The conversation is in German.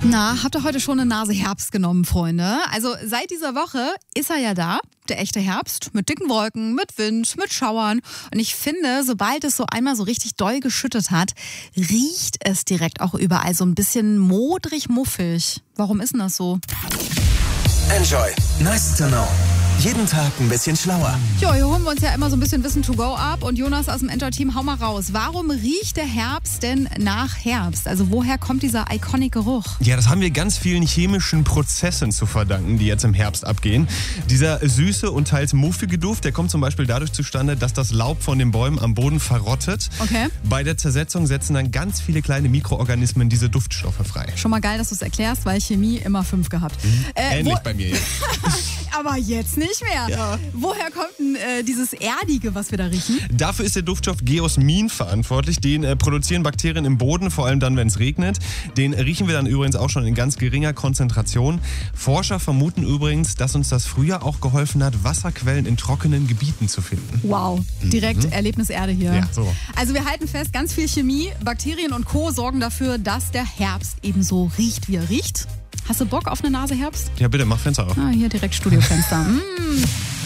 Na, habt ihr heute schon eine Nase Herbst genommen, Freunde? Also seit dieser Woche ist er ja da, der echte Herbst, mit dicken Wolken, mit Wind, mit Schauern. Und ich finde, sobald es so einmal so richtig doll geschüttet hat, riecht es direkt auch überall so ein bisschen modrig muffig. Warum ist denn das so? Enjoy. Nice to know. Jeden Tag ein bisschen schlauer. Jo, hier holen wir uns ja immer so ein bisschen Wissen to go ab. Und Jonas aus dem Enjoy-Team, hau mal raus. Warum riecht der Herbst denn nach Herbst? Also woher kommt dieser iconic Geruch? Ja, das haben wir ganz vielen chemischen Prozessen zu verdanken, die jetzt im Herbst abgehen. Dieser süße und teils muffige Duft, der kommt zum Beispiel dadurch zustande, dass das Laub von den Bäumen am Boden verrottet. Okay. Bei der Zersetzung setzen dann ganz viele kleine Mikroorganismen diese Duftstoffe frei. Schon mal geil, dass du es erklärst, weil Chemie immer 5 gehabt. Ähnlich bei mir jetzt. Aber jetzt nicht mehr. Ja. Woher kommt denn dieses Erdige, was wir da riechen? Dafür ist der Duftstoff Geosmin verantwortlich. Den produzieren Bakterien im Boden, vor allem dann, wenn es regnet. Den riechen wir dann übrigens auch schon in ganz geringer Konzentration. Forscher vermuten übrigens, dass uns das früher auch geholfen hat, Wasserquellen in trockenen Gebieten zu finden. Wow, direkt Erlebnis Erde hier. Ja, so. Also wir halten fest, ganz viel Chemie, Bakterien und Co. sorgen dafür, dass der Herbst eben so riecht, wie er riecht. Hast du Bock auf eine Nase Herbst? Ja, bitte, mach Fenster auf. Ah, hier direkt Studiofenster.